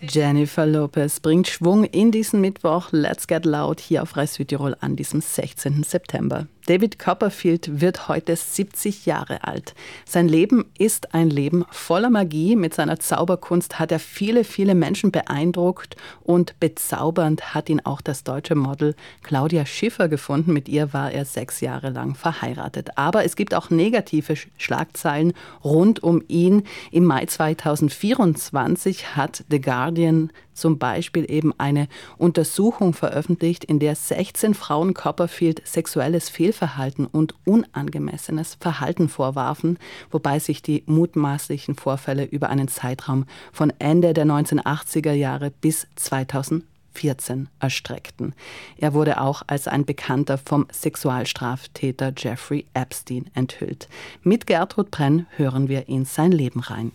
Jennifer Lopez bringt Schwung in diesen Mittwoch. Let's Get Loud hier auf Rai Südtirol an diesem 16. September. David Copperfield wird heute 70 Jahre alt. Sein Leben ist ein Leben voller Magie. Mit seiner Zauberkunst hat er viele, viele Menschen beeindruckt und bezaubernd hat ihn auch das deutsche Model Claudia Schiffer gefunden. Mit ihr war er 6 Jahre lang verheiratet. Aber es gibt auch negative Schlagzeilen rund um ihn. Im Mai 2024 hat The Guardian zum Beispiel eben eine Untersuchung veröffentlicht, in der 16 Frauen Copperfield sexuelles Fehlverhalten und unangemessenes Verhalten vorwarfen, wobei sich die mutmaßlichen Vorfälle über einen Zeitraum von Ende der 1980er Jahre bis 2014 erstreckten. Er wurde auch als ein Bekannter vom Sexualstraftäter Jeffrey Epstein enthüllt. Mit Gertrud Brenn hören wir in sein Leben rein.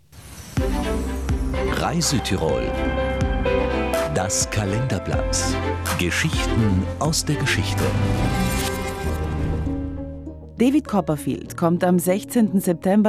Rai Südtirol. Das Kalenderblatt. Geschichten aus der Geschichte. David Copperfield kommt am 16. September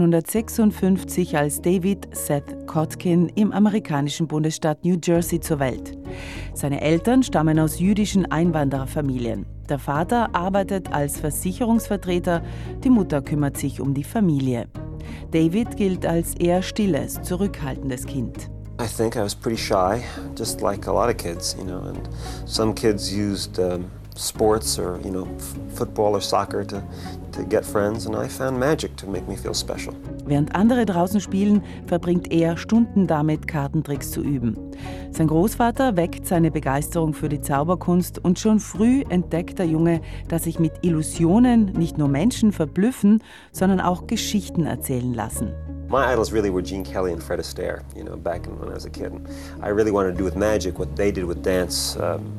1956 als David Seth Kotkin im amerikanischen Bundesstaat New Jersey zur Welt. Seine Eltern stammen aus jüdischen Einwandererfamilien. Der Vater arbeitet als Versicherungsvertreter, die Mutter kümmert sich um die Familie. David gilt als eher stilles, zurückhaltendes Kind. I think I was pretty shy, just like a lot of kids, and some kids used sports or, football or soccer to get friends, and I found magic to make me feel special. Während andere draußen spielen, verbringt er Stunden damit, Kartentricks zu üben. Sein Großvater weckt seine Begeisterung für die Zauberkunst und schon früh entdeckt der Junge, dass sich mit Illusionen nicht nur Menschen verblüffen, sondern auch Geschichten erzählen lassen. My idols really were Gene Kelly and Fred Astaire, back when I was a kid. I really wanted to do with magic what they did with dance,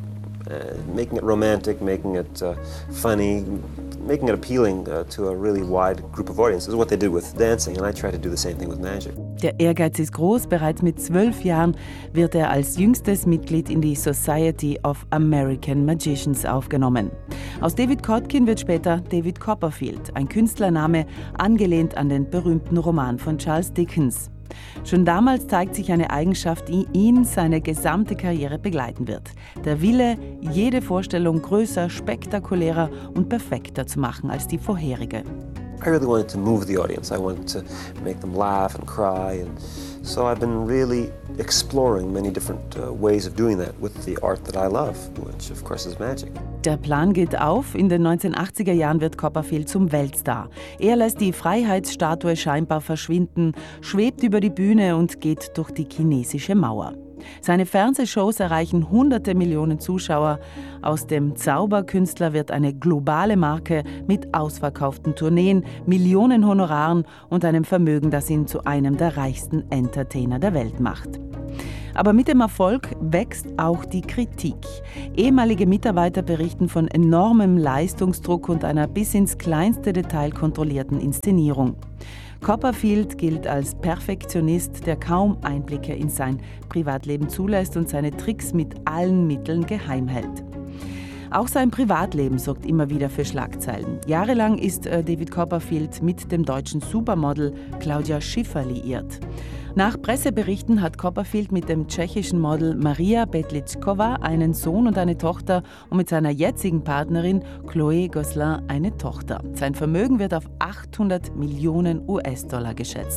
making it romantic, making it funny, making it appealing to a really wide group of audiences. This is what they did with dancing, and I tried to do the same thing with magic. Der Ehrgeiz ist groß. Bereits mit 12 Jahren wird er als jüngstes Mitglied in die Society of American Magicians aufgenommen. Aus David Kotkin wird später David Copperfield, ein Künstlername, angelehnt an den berühmten Roman von Charles Dickens. Schon damals zeigt sich eine Eigenschaft, die ihn seine gesamte Karriere begleiten wird. Der Wille, jede Vorstellung größer, spektakulärer und perfekter zu machen als die vorherige. I really wanted to move the audience. I wanted to make them laugh and cry, and so I've been really exploring many different ways of doing that with the art that I love, which of course is magic. Der Plan geht auf. In den 1980er Jahren wird Copperfield zum Weltstar. Er lässt die Freiheitsstatue scheinbar verschwinden, schwebt über die Bühne und geht durch die chinesische Mauer. Seine Fernsehshows erreichen hunderte Millionen Zuschauer. Aus dem Zauberkünstler wird eine globale Marke mit ausverkauften Tourneen, Millionen Honoraren und einem Vermögen, das ihn zu einem der reichsten Entertainer der Welt macht. Aber mit dem Erfolg wächst auch die Kritik. Ehemalige Mitarbeiter berichten von enormem Leistungsdruck und einer bis ins kleinste Detail kontrollierten Inszenierung. Copperfield gilt als Perfektionist, der kaum Einblicke in sein Privatleben zulässt und seine Tricks mit allen Mitteln geheim hält. Auch sein Privatleben sorgt immer wieder für Schlagzeilen. Jahrelang ist David Copperfield mit dem deutschen Supermodel Claudia Schiffer liiert. Nach Presseberichten hat Copperfield mit dem tschechischen Model Maria Bedličková einen Sohn und eine Tochter und mit seiner jetzigen Partnerin Chloe Gosselin eine Tochter. Sein Vermögen wird auf 800 Millionen US-Dollar geschätzt.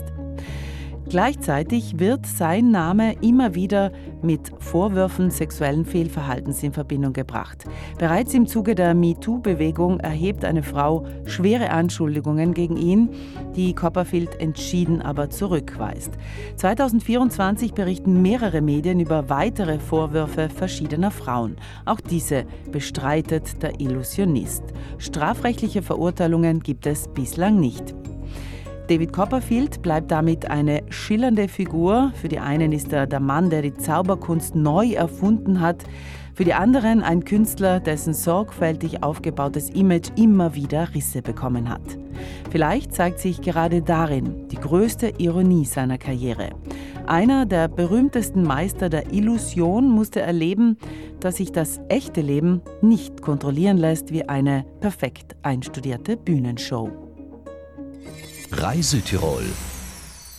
Gleichzeitig wird sein Name immer wieder mit Vorwürfen sexuellen Fehlverhaltens in Verbindung gebracht. Bereits im Zuge der MeToo-Bewegung erhebt eine Frau schwere Anschuldigungen gegen ihn, die Copperfield entschieden aber zurückweist. 2024 berichten mehrere Medien über weitere Vorwürfe verschiedener Frauen. Auch diese bestreitet der Illusionist. Strafrechtliche Verurteilungen gibt es bislang nicht. David Copperfield bleibt damit eine schillernde Figur. Für die einen ist er der Mann, der die Zauberkunst neu erfunden hat. Für die anderen ein Künstler, dessen sorgfältig aufgebautes Image immer wieder Risse bekommen hat. Vielleicht zeigt sich gerade darin die größte Ironie seiner Karriere. Einer der berühmtesten Meister der Illusion musste erleben, dass sich das echte Leben nicht kontrollieren lässt wie eine perfekt einstudierte Bühnenshow. Rai Südtirol.